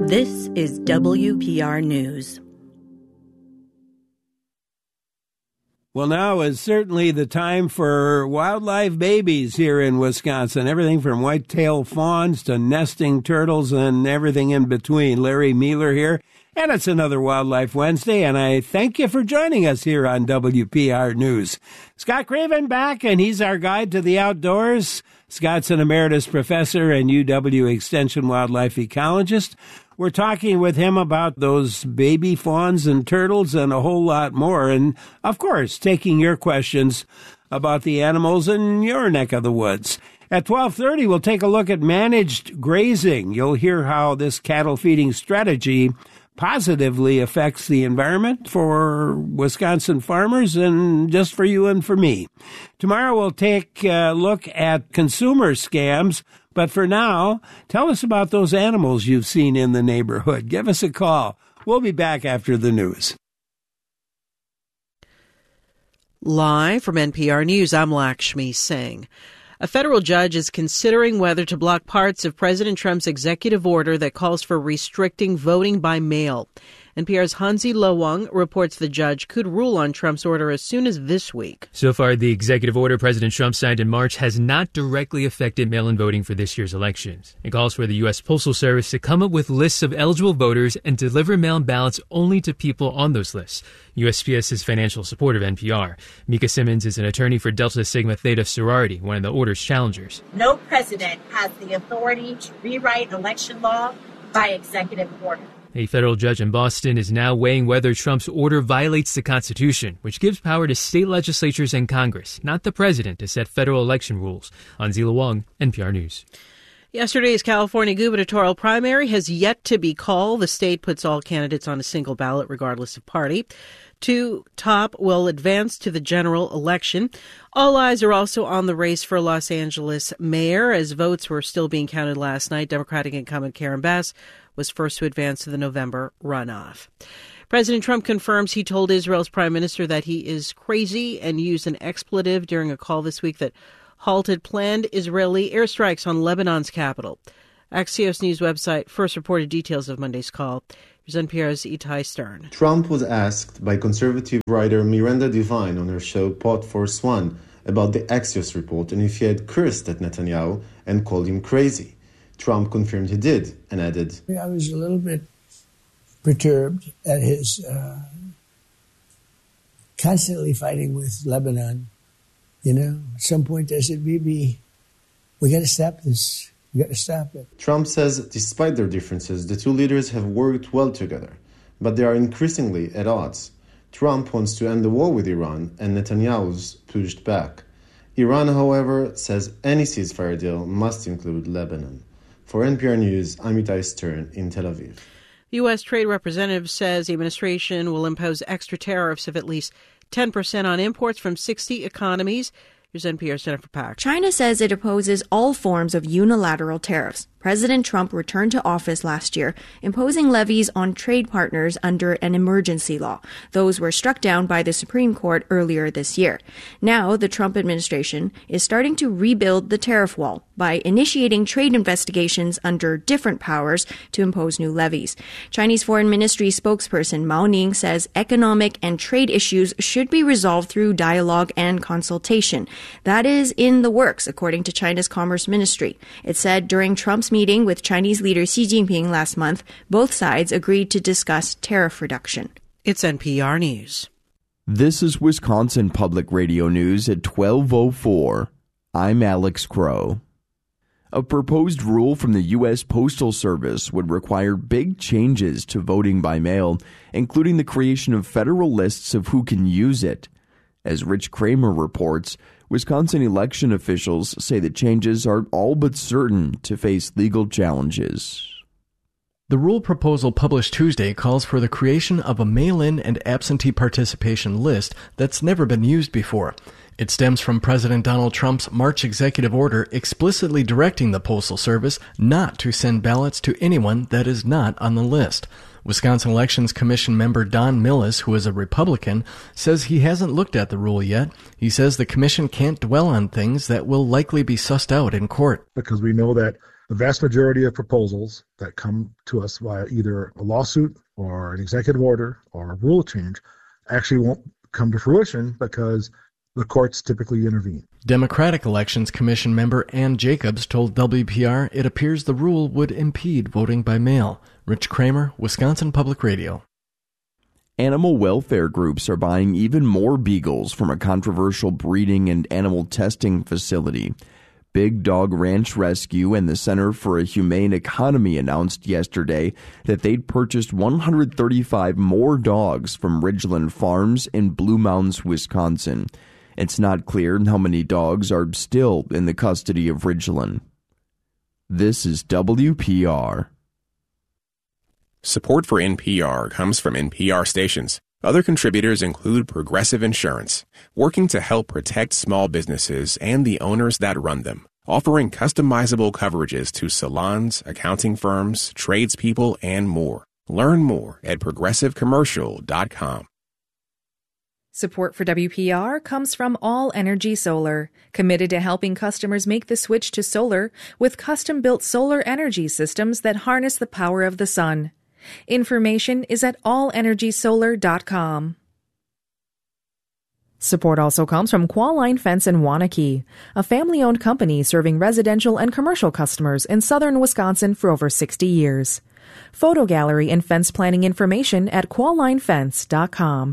This is WPR News. Well, now is certainly the time for wildlife babies here in Wisconsin. Everything from white-tailed fawns to nesting turtles and everything in between. Larry Mueller here, and it's another Wildlife Wednesday, and I thank you for joining us here on WPR News. Scott Craven back, and he's our guide to the outdoors. Scott's an emeritus professor and UW Extension wildlife ecologist. We're talking with him about those baby fawns and turtles and a whole lot more. And, of course, taking your questions about the animals in your neck of the woods. At 12:30, we'll take a look at managed grazing. You'll hear how this cattle feeding strategy positively affects the environment for Wisconsin farmers and just for you and for me. Tomorrow, we'll take a look at consumer scams. But for now, tell us about those animals you've seen in the neighborhood. Give us a call. We'll be back after the news. Live from NPR News, I'm Lakshmi Singh. A federal judge is considering whether to block parts of President Trump's executive order that calls for restricting voting by mail. NPR's Hansi Lo-Wang reports the judge could rule on Trump's order as soon as this week. So far, the executive order President Trump signed in March has not directly affected mail-in voting for this year's elections. It calls for the U.S. Postal Service to come up with lists of eligible voters and deliver mail-in ballots only to people on those lists. USPS is financial support of NPR. Mika Simmons is an attorney for Delta Sigma Theta sorority, one of the order's challengers. No president has the authority to rewrite election law by executive order. A federal judge in Boston is now weighing whether Trump's order violates the Constitution, which gives power to state legislatures and Congress, not the president, to set federal election rules. Hansi Lo-Wang, NPR News. Yesterday's California gubernatorial primary has yet to be called. The state puts all candidates on a single ballot, regardless of party. Two top will advance to the general election. All eyes are also on the race for Los Angeles mayor, as votes were still being counted last night. Democratic incumbent Karen Bass was first to advance to the November runoff. President Trump confirms he told Israel's prime minister that he is crazy and used an expletive during a call this week that halted planned Israeli airstrikes on Lebanon's capital. Axios News website first reported details of Monday's call. Here's NPR's Itai Stern. Trump was asked by conservative writer Miranda Devine on her show Pod Force One about the Axios report and if he had cursed at Netanyahu and called him crazy. Trump confirmed he did and added, I was a little bit perturbed at his constantly fighting with Lebanon. You know, at some point I said, Bibi, we got to stop this. We got to stop it. Trump says despite their differences, the two leaders have worked well together, but they are increasingly at odds. Trump wants to end the war with Iran, and Netanyahu's pushed back. Iran, however, says any ceasefire deal must include Lebanon. For NPR News, I'm Itai Stern in Tel Aviv. The U.S. Trade Representative says the administration will impose extra tariffs of at least 10% on imports from 60 economies. Here's NPR's Jennifer Pack. China says it opposes all forms of unilateral tariffs. President Trump returned to office last year, imposing levies on trade partners under an emergency law. Those were struck down by the Supreme Court earlier this year. Now, the Trump administration is starting to rebuild the tariff wall by initiating trade investigations under different powers to impose new levies. Chinese Foreign Ministry spokesperson Mao Ning says economic and trade issues should be resolved through dialogue and consultation. That is in the works, according to China's Commerce Ministry. It said during Trump's meeting with Chinese leader Xi Jinping last month, both sides agreed to discuss tariff reduction. It's NPR News. This is Wisconsin Public Radio News at 12:04. I'm Alex Crow. A proposed rule from the U.S. Postal Service would require big changes to voting by mail, including the creation of federal lists of who can use it. As Rich Kramer reports, Wisconsin election officials say the changes are all but certain to face legal challenges. The rule proposal published Tuesday calls for the creation of a mail-in and absentee participation list that's never been used before. It stems from President Donald Trump's March executive order explicitly directing the Postal Service not to send ballots to anyone that is not on the list. Wisconsin Elections Commission member Don Millis, who is a Republican, says he hasn't looked at the rule yet. He says the commission can't dwell on things that will likely be sussed out in court. Because we know that The vast majority of proposals that come to us via either a lawsuit or an executive order or a rule change actually won't come to fruition because the courts typically intervene. Democratic Elections Commission member Ann Jacobs told WPR it appears the rule would impede voting by mail. Rich Kramer, Wisconsin Public Radio. Animal welfare groups are buying even more beagles from a controversial breeding and animal testing facility. Big Dog Ranch Rescue and the Center for a Humane Economy announced yesterday that they'd purchased 135 more dogs from Ridgeland Farms in Blue Mountains, Wisconsin. It's not clear how many dogs are still in the custody of Ridgeland. This is WPR. Support for NPR comes from NPR stations. Other contributors include Progressive Insurance, working to help protect small businesses and the owners that run them, offering customizable coverages to salons, accounting firms, tradespeople, and more. Learn more at progressivecommercial.com. Support for WPR comes from All Energy Solar, committed to helping customers make the switch to solar with custom-built solar energy systems that harness the power of the sun. Information is at allenergysolar.com. Support also comes from Qualline Fence in Waunakee, a family-owned company serving residential and commercial customers in southern Wisconsin for over 60 years. Photo gallery and fence planning information at quallinefence.com.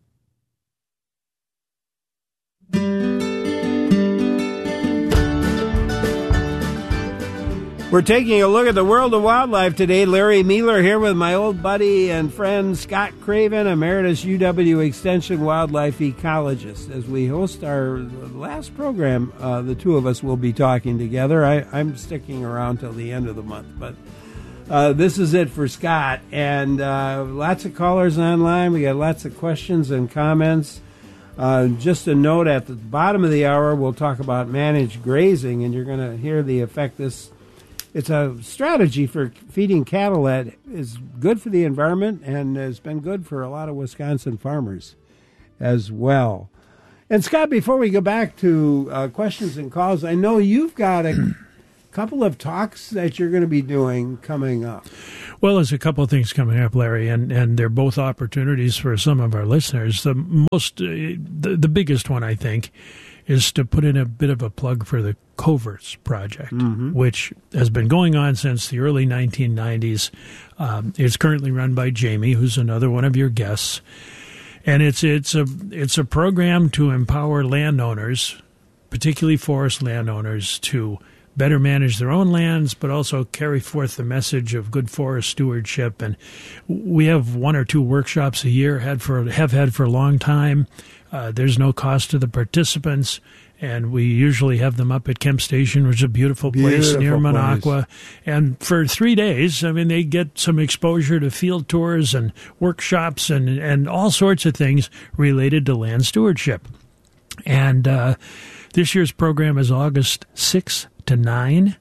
We're taking a look at the world of wildlife today. Larry Mealer here with my old buddy and friend Scott Craven, Emeritus UW Extension Wildlife Ecologist. As we host our last program, the two of us will be talking together. I'm sticking around till the end of the month, but this is it for Scott. And lots of callers online. We got lots of questions and comments. Just a note, at the bottom of the hour, we'll talk about managed grazing, and you're going to hear the effect this. It's a strategy for feeding cattle that is good for the environment and has been good for a lot of Wisconsin farmers as well. And Scott, before we go back to questions and calls, I know you've got a couple of talks that you're going to be doing coming up. Well, there's a couple of things coming up, Larry, and they're both opportunities for some of our listeners. The biggest one, I think, is to put in a bit of a plug for the Coverts Project, which has been going on since the early 1990s. It's currently run by Jamie, who's another one of your guests, and it's a program to empower landowners, particularly forest landowners, to better manage their own lands, but also carry forth the message of good forest stewardship. And we have 1 or 2 workshops a year, have had for a long time. There's no cost to the participants, and we usually have them up at Kemp Station, which is a beautiful place near Minocqua. And for 3 days, I mean, they get some exposure to field tours and workshops and all sorts of things related to land stewardship. And this year's program is August 6th to 9,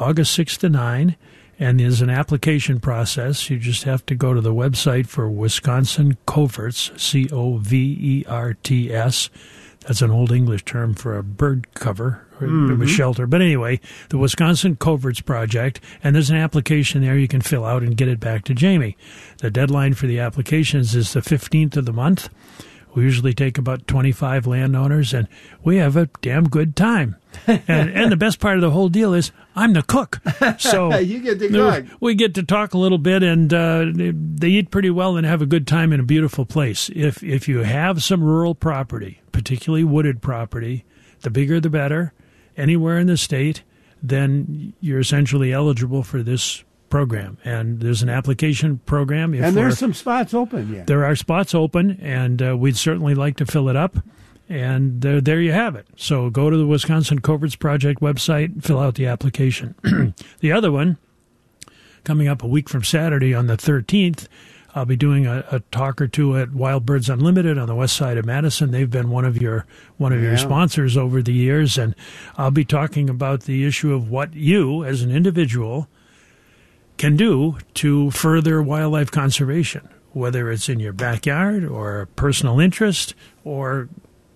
and there's an application process. You just have to go to the website for Wisconsin Coverts, Coverts. That's an old English term for a bird cover, or a shelter. But anyway, the Wisconsin Coverts Project, and there's an application there you can fill out and get it back to Jamie. The deadline for the applications is the 15th of the month. We usually take about 25 landowners, and we have a damn good time. And the best part of the whole deal is I'm the cook. So you get to cook. We get to talk a little bit, and they eat pretty well and have a good time in a beautiful place. If you have some rural property, particularly wooded property, the bigger the better, anywhere in the state, then you're essentially eligible for this program. And there's an application program. And there's some spots open yet. There are spots open, and we'd certainly like to fill it up. And there you have it. So go to the Wisconsin Coverts Project website, fill out the application. The other one, coming up a week from Saturday on the 13th, I'll be doing a talk or two at Wild Birds Unlimited on the west side of Madison. They've been one of your sponsors over the years, and I'll be talking about the issue of what you, as an individual, can do to further wildlife conservation, whether it's in your backyard or a personal interest or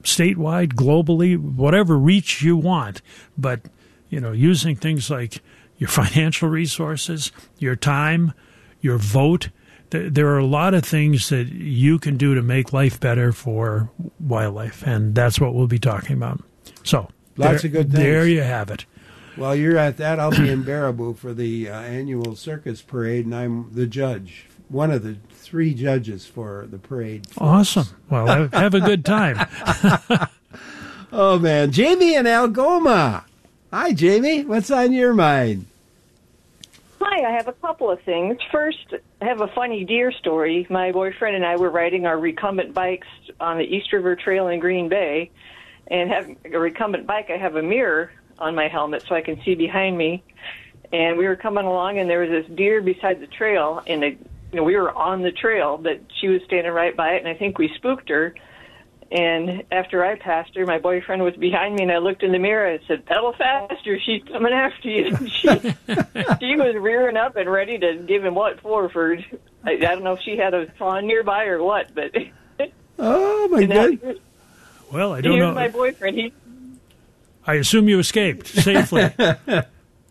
statewide, globally, whatever reach you want. But, using things like your financial resources, your time, your vote. There are a lot of things that you can do to make life better for wildlife, and that's what we'll be talking about. So, lots of good things. There you have it. While you're at that, I'll be in Baraboo for the annual circus parade, and I'm the judge, one of the 3 judges for the parade. Awesome. Well, have a good time. Oh, man. Jamie in Algoma. Hi, Jamie. What's on your mind? Hi, I have a couple of things. First, I have a funny deer story. My boyfriend and I were riding our recumbent bikes on the East River Trail in Green Bay. And having a recumbent bike, I have a mirror on my helmet so I can see behind me. And we were coming along, and there was this deer beside the trail. And we were on the trail, but she was standing right by it, and I think we spooked her. And after I passed her, my boyfriend was behind me, and I looked in the mirror and said, "Pedal faster, she's coming after you." And she was rearing up and ready to give him what for. I don't know if she had a fawn nearby or what, but... Oh, my God. Well, I don't know. Here's my boyfriend. I assume you escaped safely. Hi,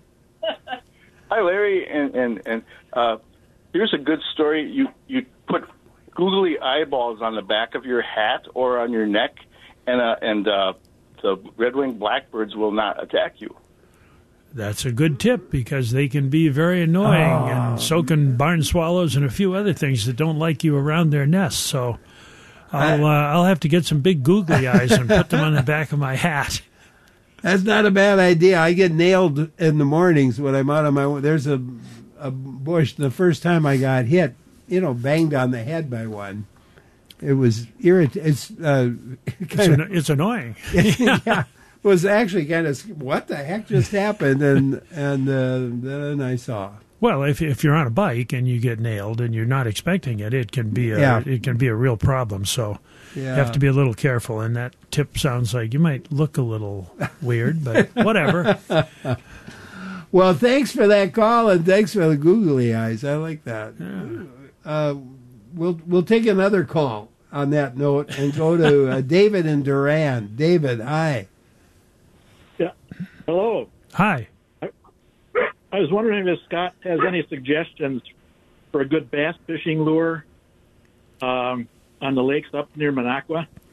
Larry, and here's a good story. You put googly eyeballs on the back of your hat or on your neck, and the red-winged blackbirds will not attack you. That's a good tip because they can be very annoying, and so can barn swallows and a few other things that don't like you around their nests. So I'll have to get some big googly eyes and put them on the back of my hat. That's not a bad idea. I get nailed in the mornings when I'm out on my... There's a bush. The first time I got hit, banged on the head by one. It was irritating. It's annoying. Yeah. It was actually kind of, what the heck just happened? And then I saw. Well, if you're on a bike and you get nailed and you're not expecting it, it can be a real problem. So you have to be a little careful. And that tip sounds like you might look a little weird, but whatever. Well, thanks for that call and thanks for the googly eyes. I like that. Yeah. We'll take another call on that note and go to David in Durand. David, hi. Yeah. Hello. Hi. I was wondering if Scott has any suggestions for a good bass fishing lure on the lakes up near Minocqua.